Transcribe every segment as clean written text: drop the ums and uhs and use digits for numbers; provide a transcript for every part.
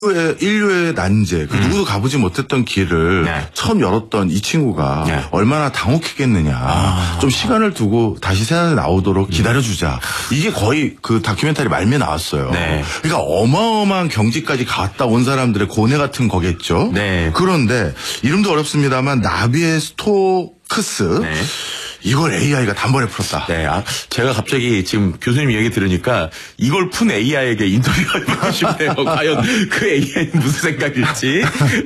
인류의 난제, 누구도 가보지 못했던 길을 처음 열었던 이 친구가 얼마나 당혹했겠느냐. 좀 시간을 두고 다시 세상에 나오도록 기다려주자. 이게 거의 그 다큐멘터리 말미에 나왔어요. 그러니까 어마어마한 경지까지 갔다 온 사람들의 고뇌 같은 거겠죠. 그런데 이름도 어렵습니다만 나비의 스토크스. 이걸 AI가 단번에 풀었다. 제가 갑자기 지금 교수님 얘기 들으니까 이걸 푼 AI에게 인터뷰가 해보고 싶네요. 과연 그 AI는 무슨 생각일지.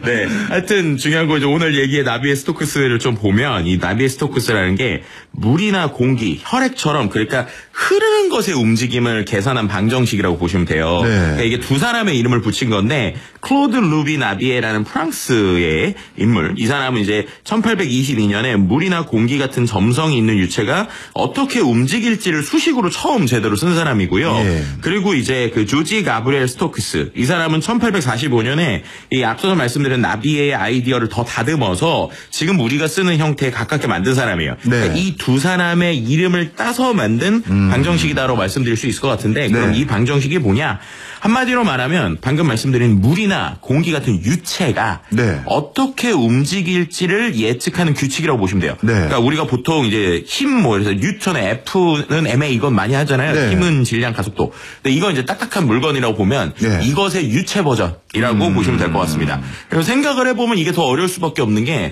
하여튼 중요한 거죠. 오늘 얘기의 나비의 스토크스를 좀 보면 이 나비의 스토크스라는 게 물이나 공기, 혈액처럼 그러니까 흐르는 것의 움직임을 계산한 방정식이라고 보시면 돼요. 그러니까 이게 두 사람의 이름을 붙인 건데 클로드 루비 나비에라는 프랑스의 인물. 이 사람은 이제 1822년에 물이나 공기 같은 점성이 있는 유체가 어떻게 움직일지를 수식으로 처음 제대로 쓴 사람이고요. 그리고 이제 그 조지 가브리엘 스토크스. 이 사람은 1845년에 이 앞서서 말씀드린 나비에의 아이디어를 더 다듬어서 지금 우리가 쓰는 형태에 가깝게 만든 사람이에요. 그러니까 이 두 사람의 이름을 따서 만든 방정식이다라고 말씀드릴 수 있을 것 같은데 그럼 이 방정식이 뭐냐? 한마디로 말하면 방금 말씀드린 물이나 공기 같은 유체가 어떻게 움직일지를 예측하는 규칙이라고 보시면 돼요. 그러니까 우리가 보통 이제 힘 그래서 뉴턴의 F는 ma 이건 많이 하잖아요. 힘은 질량 가속도. 근데 이건 이제 딱딱한 물건이라고 보면 이것의 유체 버전이라고 보시면 될 것 같습니다. 그래서 생각을 해보면 이게 더 어려울 수밖에 없는 게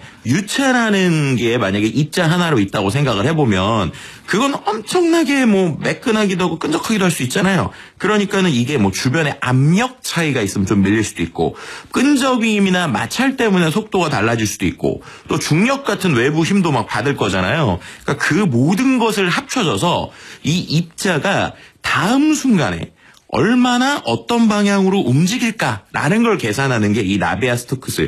유체라는 게 만약에 입자 하나로 있다고 생각을 해보면 그건 엄청나게 뭐 매끈하기도 하고 끈적하기도 할 수 있잖아요. 그러니까는 이게 뭐 주변에 압력 차이가 있으면 좀 밀릴 수도 있고 끈적임이나 마찰 때문에 속도가 달라질 수도 있고 또 중력 같은 외부 힘도 막 받을 거잖아요. 그러니까 그 모든 것을 합쳐져서 이 입자가 다음 순간에 얼마나 어떤 방향으로 움직일까라는 걸 계산하는 게 이 나비의 스토크스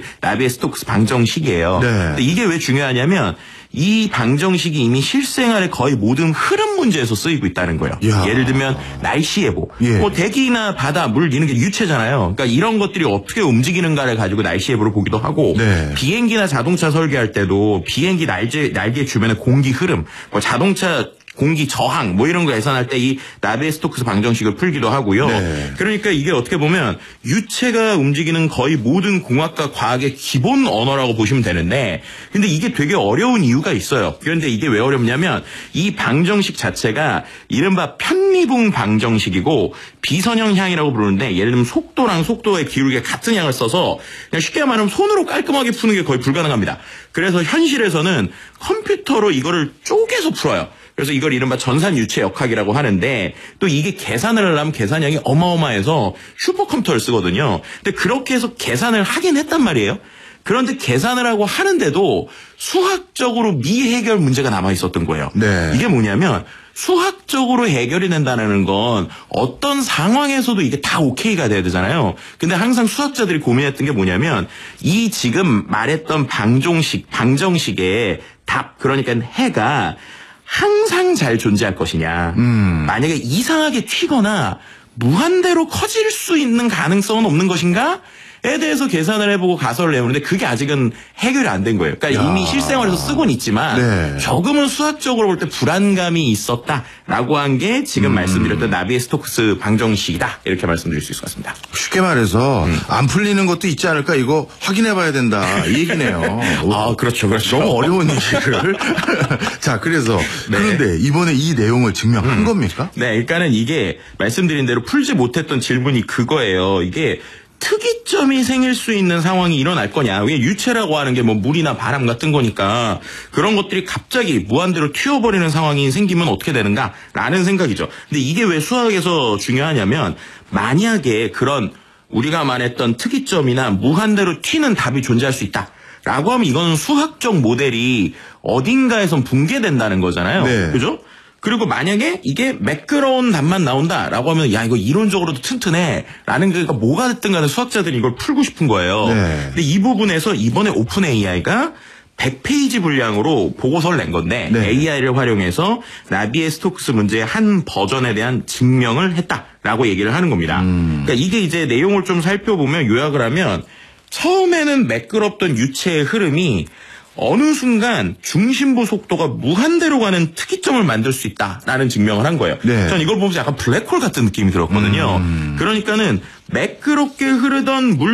방정식이에요. 근데 이게 왜 중요하냐면 이 방정식이 이미 실생활의 거의 모든 흐름 문제에서 쓰이고 있다는 거예요. 예를 들면 날씨 예보, 뭐 대기나 바다, 물 이런 게 유체잖아요. 그러니까 이런 것들이 어떻게 움직이는가를 가지고 날씨 예보를 보기도 하고 비행기나 자동차 설계할 때도 비행기 날개 주변의 공기 흐름, 뭐 자동차 공기 저항 뭐 이런 거 계산할 때 이 나비의 스토크스 방정식을 풀기도 하고요. 그러니까 이게 어떻게 보면 유체가 움직이는 거의 모든 공학과 과학의 기본 언어라고 보시면 되는데 근데 이게 되게 어려운 이유가 있어요. 그런데 이게 왜 어렵냐면 이 방정식 자체가 이른바 편미분 방정식이고 비선형 향이라고 부르는데 예를 들면 속도랑 속도의 기울기가 같은 양을 써서 그냥 쉽게 말하면 손으로 깔끔하게 푸는 게 거의 불가능합니다. 그래서 현실에서는 컴퓨터로 이거를 쪼개서 풀어요. 그래서 이걸 이른바 전산유체 역학이라고 하는데 또 이게 계산을 하려면 계산량이 어마어마해서 슈퍼컴퓨터를 쓰거든요. 근데 그렇게 해서 계산을 하긴 했단 말이에요. 그런데 계산을 하고 하는데도 수학적으로 미해결 문제가 남아 있었던 거예요. 이게 뭐냐면 수학적으로 해결이 된다는 건 어떤 상황에서도 이게 다 오케이가 돼야 되잖아요. 근데 항상 수학자들이 고민했던 게 뭐냐면 이 지금 말했던 방정식의 답 그러니까 해가 항상 잘 존재할 것이냐. 만약에 이상하게 튀거나 무한대로 커질 수 있는 가능성은 없는 것인가? 에 대해서 계산을 해보고 가설을 내오는데 그게 아직은 해결이 안 된 거예요. 그러니까 이미 실생활에서 쓰고는 있지만 조금은 수학적으로 볼 때 불안감이 있었다라고 한 게 지금 말씀드렸던 나비의 스토크스 방정식이다. 이렇게 말씀드릴 수 있을 것 같습니다. 쉽게 말해서 안 풀리는 것도 있지 않을까 이거 확인해봐야 된다 이 얘기네요. 그렇죠. 너무 어려운 얘기를. 자, 그래서 그런데 이번에 이 내용을 증명한 겁니까? 그러니까는 이게 말씀드린 대로 풀지 못했던 질문이 그거예요. 이게 특이점이 생길 수 있는 상황이 일어날 거냐. 왜 유체라고 하는 게 뭐 물이나 바람 같은 거니까 그런 것들이 갑자기 무한대로 튀어버리는 상황이 생기면 어떻게 되는가라는 생각이죠. 근데 이게 왜 수학에서 중요하냐면 만약에 그런 우리가 말했던 특이점이나 무한대로 튀는 답이 존재할 수 있다. 라고 하면 이건 수학적 모델이 어딘가에선 붕괴된다는 거잖아요. 그죠? 그리고 만약에 이게 매끄러운 답만 나온다라고 하면 야 이거 이론적으로도 튼튼해 라는 게 뭐가 됐든 간에 수학자들이 이걸 풀고 싶은 거예요. 근데 이 부분에서 이번에 오픈 AI가 100페이지 분량으로 보고서를 낸 건데 AI를 활용해서 나비의 스토크스 문제의 한 버전에 대한 증명을 했다라고 얘기를 하는 겁니다. 그러니까 이게 이제 내용을 좀 살펴보면 요약을 하면 처음에는 매끄럽던 유체의 흐름이 어느 순간 중심부 속도가 무한대로 가는 특이점을 만들 수 있다라는 증명을 한 거예요. 전 이걸 보면서 약간 블랙홀 같은 느낌이 들었거든요. 그러니까는 매끄럽게 흐르던 물